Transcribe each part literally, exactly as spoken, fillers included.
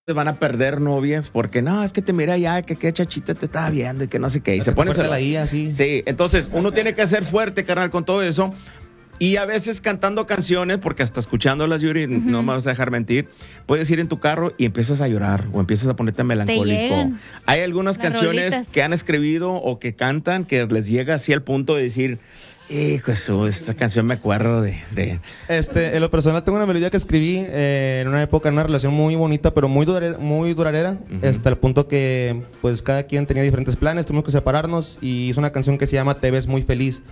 van a perder novias porque no, es que te mira ya, que qué chachita te estaba viendo y que no sé qué. Y no se pone la I A, sí. Sí, entonces uno tiene que ser fuerte, carnal, con todo eso. Y a veces cantando canciones, porque hasta escuchándolas, Yuri, uh-huh. no me vas a dejar mentir, puedes ir en tu carro y empiezas a llorar o empiezas a ponerte melancólico. Te Hay algunas Las canciones rolitas. que han escrito o que cantan que les llega así al punto de decir, hijo, eso, esta canción me acuerdo de... de... Este, en lo personal tengo una melodía que escribí eh, en una época, en una relación muy bonita, pero muy duradera, muy duradera uh-huh. hasta el punto que pues cada quien tenía diferentes planes, tuvimos que separarnos y hice una canción que se llama Te ves muy feliz.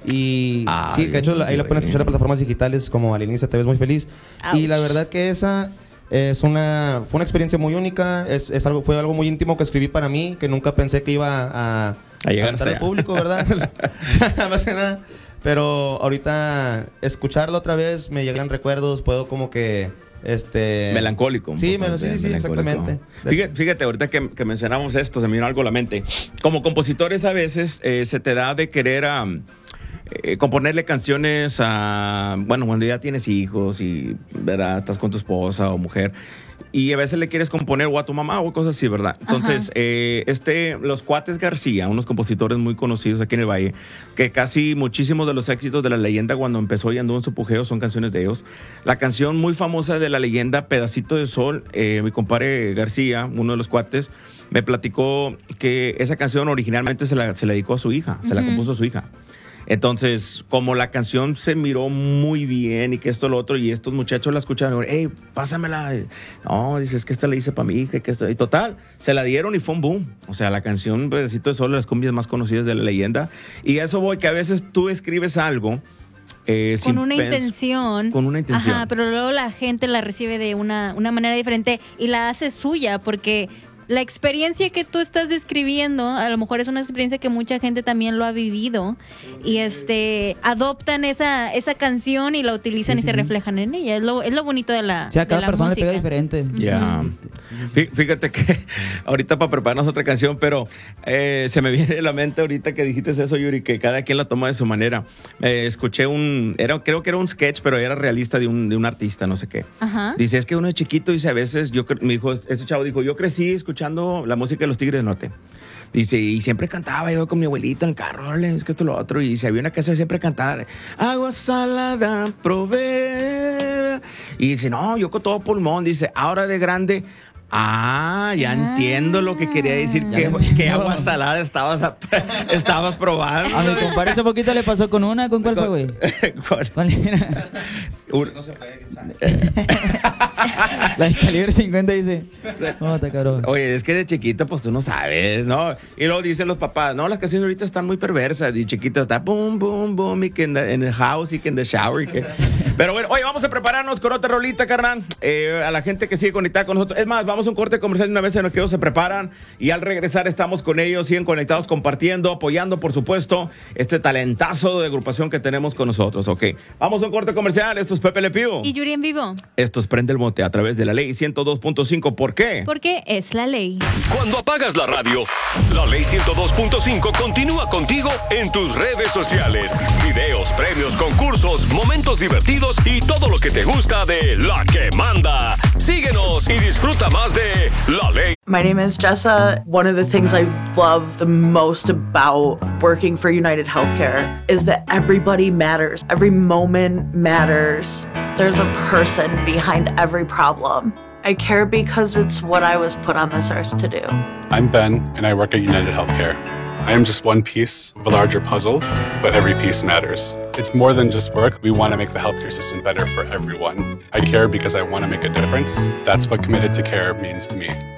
Y Ay, sí, que de hecho ahí la pueden escuchar en plataformas digitales como al inicio Te ves muy feliz. Ouch. Y la verdad que esa es una fue una experiencia muy única, es, es algo fue algo muy íntimo que escribí para mí, que nunca pensé que iba a, a, a llegar a al público, ¿verdad? Más que nada. Pero ahorita escucharlo otra vez me llegan recuerdos, puedo como que este melancólico. Sí, me, sí, sí, exactamente. Fíjate, fíjate ahorita que, que mencionamos esto, se me vino algo a la mente. Como compositores a veces eh, se te da de querer a um, Eh, componerle canciones a, bueno, cuando ya tienes hijos y, ¿verdad? Estás con tu esposa o mujer y a veces le quieres componer o a tu mamá o cosas así, ¿verdad? Entonces, eh, este, los Cuates García, unos compositores muy conocidos aquí en el Valle, que casi muchísimos de los éxitos de La Leyenda cuando empezó y anduvo en su pujeo son canciones de ellos. La canción muy famosa de La Leyenda, Pedacito de Sol, eh, mi compadre García, uno de los Cuates, me platicó que esa canción originalmente se la, se la dedicó a su hija, uh-huh. se la compuso a su hija. Entonces, como la canción se miró muy bien y que esto, lo otro, y estos muchachos la escucharon, hey, pásamela. No, dice, es que esta la hice para mi hija. Que esta... Y total, se la dieron y fue un boom. O sea, la canción Pedacito de Sol, las cumbias más conocidas de La Leyenda. Y a eso voy, que a veces tú escribes algo Eh, con una pens- intención. Con una intención. Ajá, pero luego la gente la recibe de una, una manera diferente y la hace suya, porque la experiencia que tú estás describiendo, a lo mejor es una experiencia que mucha gente también lo ha vivido y este adoptan esa, esa canción y la utilizan sí, y sí, se sí. reflejan en ella. Es lo, es lo bonito de la, o sea, a cada de la persona música. le pega diferente. Ya. Yeah. Sí, sí. Fíjate que ahorita para prepararnos otra canción, pero eh, se me viene a la mente ahorita que dijiste eso, Yuri, que cada quien la toma de su manera. Eh, escuché un, era, creo que era un sketch, pero era realista de un, de un artista, no sé qué. Ajá. Dice, es que uno de chiquito, dice, a veces, yo me dijo, ese chavo dijo, yo crecí escuchando escuchando la música de los Tigres del Norte. Dice, y siempre cantaba yo con mi abuelita en el carro, es que esto lo otro. Y dice, había una canción que siempre cantaba, agua salada, probé. Y dice, no, yo con todo pulmón. Dice, ahora de grande, ah, ya ah. entiendo lo que quería decir, que, que agua salada estabas, a, estabas probando. A mi compadre hace poquito le pasó con una, ¿con cuál fue, güey? ¿Cuál? ¿Cuál era? No se puede, ¿quién sabe? La de calibre cincuenta dice, no, está cabrón. Oye, es que de chiquita, pues tú no sabes, ¿no? Y luego dicen los papás, no, las canciones ahorita están muy perversas. Y chiquita está boom, boom, boom, y que en the, en the house y que en the shower. Y que... Pero bueno, oye, vamos a prepararnos con otra rolita, carnal. Eh, a la gente que sigue conectada con nosotros. Es más, vamos a un corte comercial de una vez en lo que ellos se preparan. Y al regresar estamos con ellos, siguen conectados, compartiendo, apoyando, por supuesto, este talentazo de agrupación que tenemos con nosotros, ¿ok? Vamos a un corte comercial. Esto es Pepe Le Pew. Y Yuri en vivo. Esto es Prende el Bote a través de la ley ciento dos punto cinco. ¿Por qué? Porque es la ley. Cuando apagas la radio, la ley ciento dos punto cinco continúa contigo en tus redes sociales. Videos, premios, concursos, momentos divertidos y todo lo que te gusta de La Que Manda. Síguenos y disfruta más de La Ley. My name is Jessa. One of the things I love the most about working for United Healthcare is that everybody matters. Every moment matters. There's a person behind every problem. I care because it's what I was put on this earth to do. I'm Ben, and I work at United Healthcare. I am just one piece of a larger puzzle, but every piece matters. It's more than just work. We want to make the healthcare system better for everyone. I care because I want to make a difference. That's what committed to care means to me.